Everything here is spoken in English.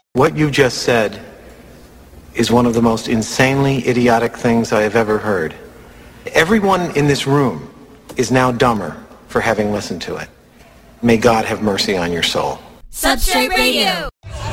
What you just said is one of the most insanely idiotic things I have ever heard. Everyone in this room is now dumber for having listened to it. May God have mercy on your soul. Substrate Radio.